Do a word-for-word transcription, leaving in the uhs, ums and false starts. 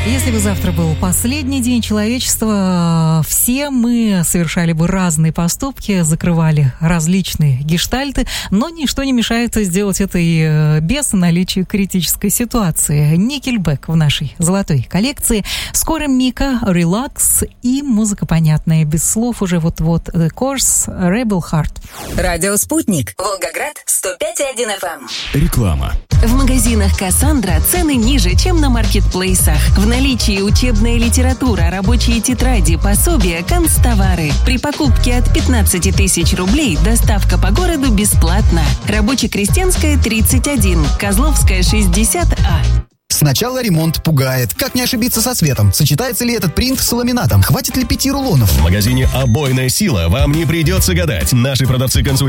Если бы завтра был последний день человечества, все мы совершали бы разные поступки, закрывали различные гештальты, но ничто не мешает сделать это и без наличия критической ситуации. Никельбэк в нашей золотой коллекции. Скоро Мика, релакс и музыка понятная, без слов уже вот-вот. The Course, Rebel Heart. Радио «Спутник», Волгоград, сто пять и один эф эм. Реклама. В магазинах «Кассандра» цены ниже, чем на маркетплейсах. В наличии учебная литература, рабочие тетради, пособия, канцтовары. При покупке от пятнадцати тысяч рублей доставка по городу бесплатна. Рабоче-Крестьянская, тридцать один, Козловская, шестьдесят А. Сначала ремонт пугает. Как не ошибиться со цветом? Сочетается ли этот принт с ламинатом? Хватит ли пяти рулонов? В магазине «Обойная сила» вам не придется гадать. Наши продавцы консультируют